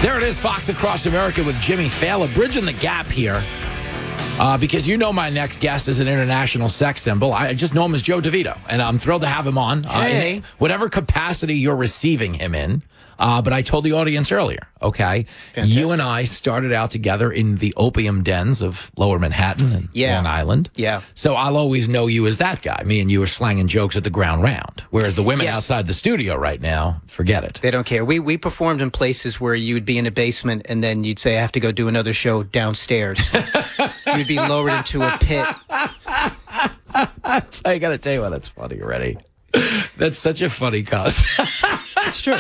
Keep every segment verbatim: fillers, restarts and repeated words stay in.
There it is, Fox Across America with Jimmy Fallon, bridging the gap here. Uh, because you know my next guest is an international sex symbol. I just know him as Joe DeVito, and I'm thrilled to have him on. Hey. Uh, in whatever capacity you're receiving him in. Uh, but I told the audience earlier, okay? Fantastic. You and I started out together in the opium dens of Lower Manhattan and Yeah. Long Island. Yeah. So I'll always know you as that guy. Me and you were slanging jokes at the ground round. Whereas the women Yes. outside the studio right now, forget it. They don't care. We we performed in places where you'd be in a basement and then you'd say, I have to go do another show downstairs. You'd be lowered into a pit. I got to tell you what, that's funny already. That's such a funny cause. It's true.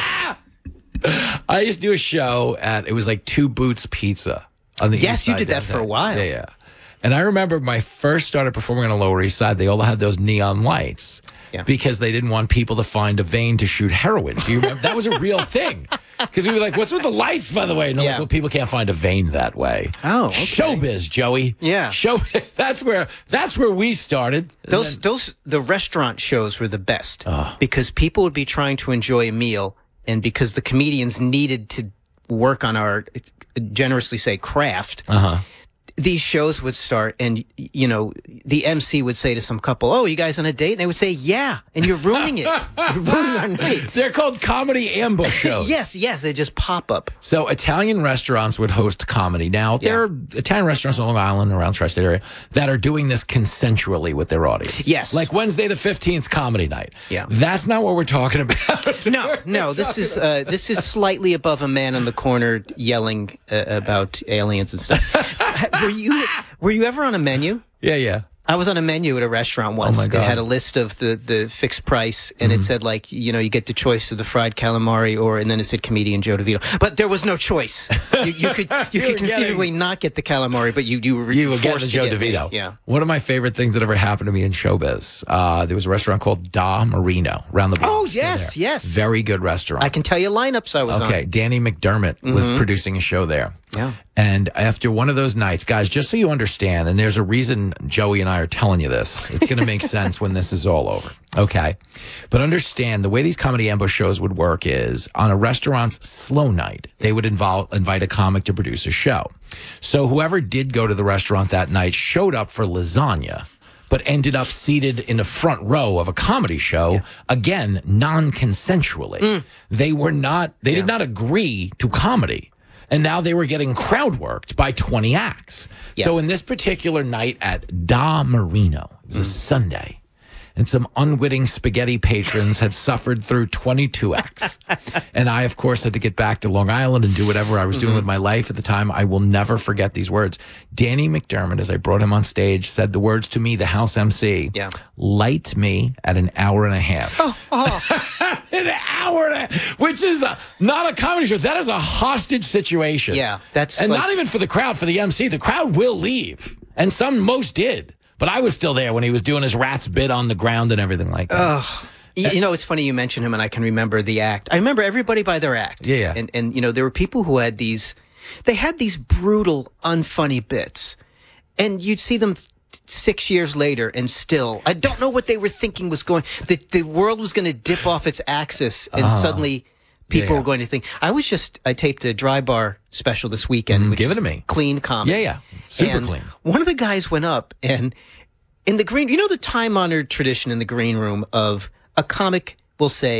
I used to do a show at, it was like Two Boots Pizza on the Yes, East you Side did that for a downtown. while. Yeah, yeah. And I remember my first started performing on the Lower East Side, they all had those neon lights Yeah. because they didn't want people to find a vein to shoot heroin. Do you remember? That was a real thing. Because we were like, what's with the lights, by the way? And they're Yeah. like, well, people can't find a vein that way. Oh, okay. Showbiz, Joey. Yeah. Show. That's where, that's where we started. And Those then- those the restaurant shows were the best Oh. because people would be trying to enjoy a meal, and because the comedians needed to work on our, generously say, craft. Uh-huh. These shows would start, and you know, the M C would say to some couple, "Oh, you guys on a date?" And they would say, "Yeah," and you're ruining it. You're ruining our night. They're called comedy ambush shows. Yes, yes, they just pop up. So Italian restaurants would host comedy. Now, there are Italian restaurants on Long Island, around the tri-state area, that are doing this consensually with their audience. Yes. Like Wednesday the fifteenth comedy night. Yeah. That's not what we're talking about. No, We're no, this talking is uh, this is slightly above a man on the corner yelling uh, about aliens and stuff. were you were you ever on a menu? Yeah, yeah. I was on a menu at a restaurant once. Oh, my God. It had a list of the, the fixed price, and Mm-hmm. it said, like, you know, you get the choice of the fried calamari, or and then it said comedian Joe DeVito. But there was no choice. You, you could you, You could were conceivably getting- not get the calamari, but you you were You were getting forced the to Joe get me. DeVito. Yeah. One of my favorite things that ever happened to me in showbiz, uh, there was a restaurant called Da Marino around the block. Oh, Still yes, there. yes. Very good restaurant. I can tell you lineups I was on. Okay, Danny McDermott was producing a show there. Yeah. And after one of those nights, guys, just so you understand, and there's a reason Joey and I are telling you this, it's going to make sense when this is all over. Okay. But understand the way these comedy ambush shows would work is on a restaurant's slow night, they would involve, invite a comic to produce a show. So whoever did go to the restaurant that night showed up for lasagna, but ended up seated in the front row of a comedy show, again, non-consensually. They were not, they did not agree to comedy. And now they were getting crowd worked by twenty acts. So in this particular night at Da Marino, it was a Sunday, and some unwitting spaghetti patrons had suffered through twenty-two acts. And I, of course, had to get back to Long Island and do whatever I was doing with my life at the time. I will never forget these words. Danny McDermott, as I brought him on stage, said the words to me, the house M C, Yeah. light me at an hour and a half. An hour and a half, which is a, not a comedy show. That is a hostage situation. Yeah, that's and like- not even for the crowd, for the M C. The crowd will leave, and some most did. But I was still there when he was doing his rat's bit on the ground and everything like that. You, you know, it's funny you mention him, and I can remember the act. I remember everybody by their act. Yeah, yeah. And, and you know, there were people who had these, they had these brutal, unfunny bits. And you'd see them six years later, and still, I don't know what they were thinking was going, the, the world was going to dip off its axis, and suddenly people Yeah, yeah. were going to think. I was just, I taped a Dry Bar special this weekend. which give it is to me. Clean comedy. Yeah, yeah. Super And clean. One of the guys went up, and in the green, you know, the time honored tradition in the green room of a comic will say,